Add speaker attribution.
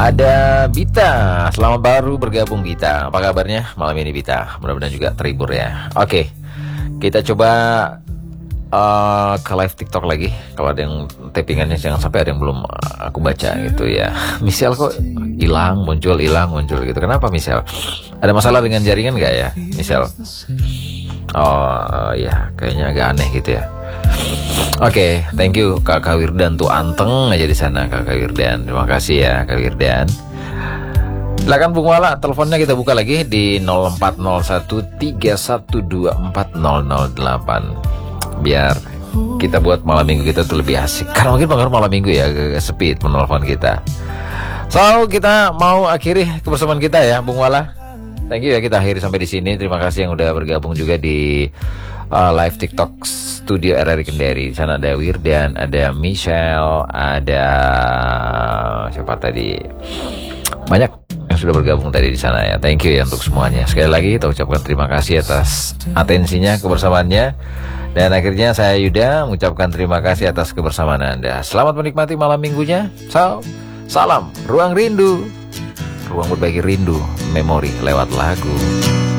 Speaker 1: Ada Bita, selamat baru bergabung Bita. Apa kabarnya malam ini Bita? Mudah-mudahan juga terhibur ya. Oke, kita coba ke live TikTok lagi. Kalau ada yang tappingannya jangan sampai ada yang belum aku baca gitu ya. Michelle kok hilang muncul gitu. Kenapa Michelle? Ada masalah dengan jaringan nggak ya Michelle? Oh ya, kayaknya agak aneh gitu ya. Oke, thank you Kakak Wirdan tuh anteng aja di sana Kakak Wirdan. Terima kasih ya Kak Wirdan. Silakan Bung Wala, teleponnya kita buka lagi di 040131240008. Biar kita buat malam minggu kita tuh lebih asik. Karena mungkin pengaruh malam minggu ya agak sepi menelpon kita. So, kita mau akhiri kebersamaan kita ya Bung Wala. Thank you ya, kita akhiri sampai di sini. Terima kasih yang udah bergabung juga di live TikTok Studio RRI Kendari. Di sana ada Wirdan, ada Michelle, ada siapa tadi? Banyak yang sudah bergabung tadi di sana ya. Thank you ya untuk semuanya. Sekali lagi kita ucapkan terima kasih atas atensinya, kebersamaannya. Dan akhirnya saya Yuda mengucapkan terima kasih atas kebersamaan Anda. Selamat menikmati malam minggunya. Salam Ruang Rindu. Ruang berbagi rindu, memori lewat lagu.